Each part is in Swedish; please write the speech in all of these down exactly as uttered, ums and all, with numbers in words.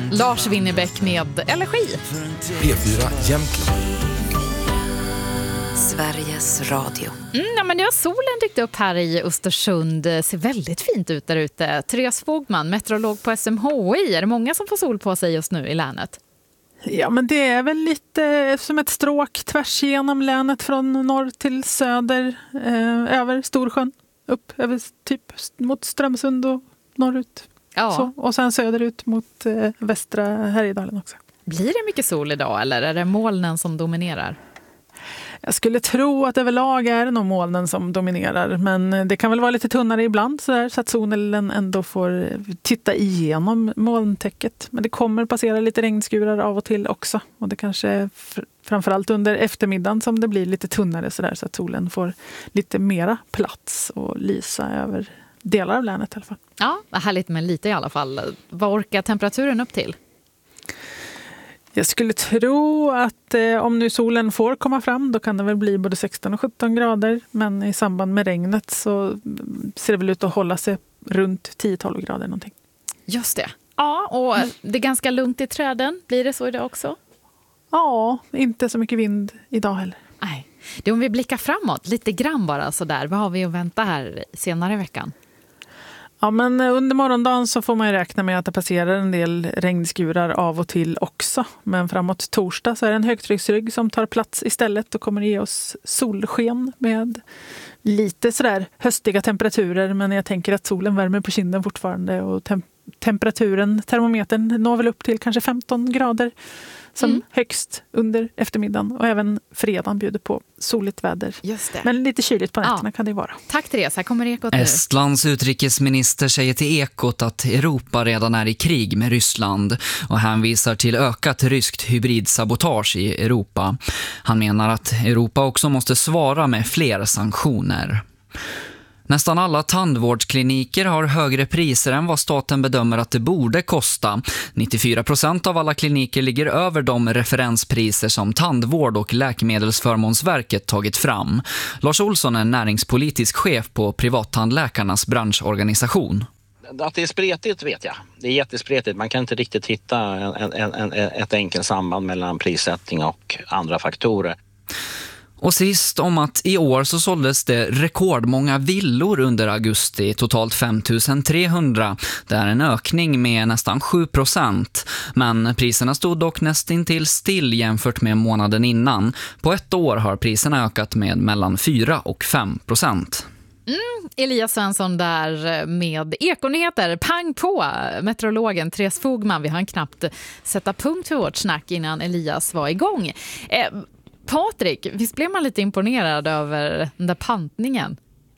Lars Winnerbäck med Energi. P fyra Jämtland. Sveriges Radio. Mm, ja, men nu har solen dykt upp här i Östersund. Det ser väldigt fint ut där ute. Therese Fogman, meteorolog på S M H I. Är det många som får sol på sig just nu i länet? Ja, men det är väl lite som ett stråk tvärs igenom länet från norr till söder, eh, över Storsjön, upp över typ mot Strömsund och norrut. Ja. Så, och sen söderut mot eh, västra Härjedalen också. Blir det mycket sol idag eller är det molnen som dominerar? Jag skulle tro att överlag är det nog molnen som dominerar, men det kan väl vara lite tunnare ibland så, där, så att solen ändå får titta igenom molntäcket. Men det kommer passera lite regnskurar av och till också, och det kanske är fr- framförallt under eftermiddagen som det blir lite tunnare så, där, så att solen får lite mera plats och lysa över delar av länet i alla fall. Ja, vad härligt med lite i alla fall. Vad orkar temperaturen upp till? Jag skulle tro att eh, om nu solen får komma fram, då kan det väl bli både sexton och sjutton grader. Men i samband med regnet så ser det väl ut att hålla sig runt tio till tolv grader någonting. Just det. Ja, och det är ganska lugnt i träden. Blir det så idag också? Ja, inte så mycket vind idag heller. Nej. Det är om vi blickar framåt, lite grann bara sådär. Vad har vi att vänta här senare i veckan? Ja, men under morgondagen så får man ju räkna med att det passerar en del regnskurar av och till också. Men framåt torsdag så är det en högtrycksrygg som tar plats istället och kommer ge oss solsken med lite sådär höstiga temperaturer. Men jag tänker att solen värmer på kinden fortfarande och tem- temperaturen, termometern når väl upp till kanske femton grader som mm. högst under eftermiddagen. Och även fredagen bjuder på soligt väder. Just det. Men lite kyligt på nätterna Ja. kan det vara. Tack Therese, här kommer Ekot nu. Estlands utrikesminister säger till Ekot att Europa redan är i krig med Ryssland och hänvisar till ökat ryskt hybridsabotage i Europa. Han menar att Europa också måste svara med fler sanktioner. Nästan alla tandvårdskliniker har högre priser än vad staten bedömer att det borde kosta. nittiofyra procent av alla kliniker ligger över de referenspriser som Tandvård- och Läkemedelsförmånsverket tagit fram. Lars Olsson är näringspolitisk chef på Privattandläkarnas branschorganisation. Att det är spretigt vet jag. Det är jättespretigt. Man kan inte riktigt hitta en, en, en, ett enkelt samband mellan prissättning och andra faktorer. Och sist om att i år så såldes det rekordmånga villor under augusti, totalt fem tusen trehundra. Det är en ökning med nästan sju procent. Men priserna stod dock nästintill still jämfört med månaden innan. På ett år har priserna ökat med mellan fyra och fem procent. Mm, Elias Svensson där med Ekonyheter. Pang på meteorologen Therese Fogman. Vi har knappt sätta punkt för vårt snack innan Elias var igång. Eh, Patrik, visst blev man lite imponerad över den där pantningen?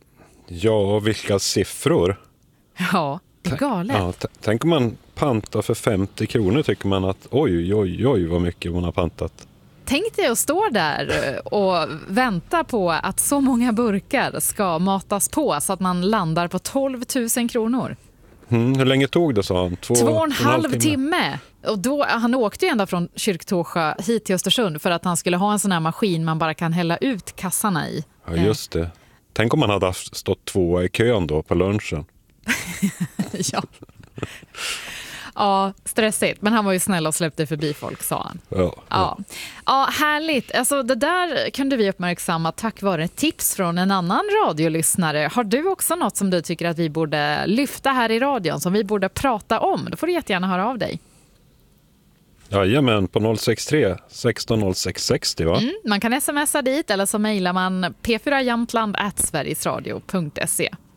Ja, vilka siffror. Ja, det är galet. Ja, t- tänk om man pantar för femtio kronor tycker man att oj, oj, oj vad mycket man har pantat. Tänk dig att stå där och vänta på att så många burkar ska matas på så att man landar på tolv tusen kronor. Mm, hur länge tog det, sa han? Två, Två och en halv timme. timme. Och då, han åkte ju ända från Kyrktåsjö hit till Östersund för att han skulle ha en sån här maskin man bara kan hälla ut kassarna i. Ja, just det. Tänk om man hade haft stått två i kön då på lunchen. Ja. Ja, stressigt. Men han var ju snäll och släppte förbi folk, sa han. Ja, ja. Ja. Ja, härligt. Alltså, det där kunde vi uppmärksamma tack vare ett tips från en annan radiolyssnare. Har du också något som du tycker att vi borde lyfta här i radion, som vi borde prata om? Då får du jättegärna höra av dig. Jajamän, på noll sex tre sexton noll sex sextio va? Mm, man kan smsa dit eller så mejlar man p fyra jämtland at sverigesradio punkt se.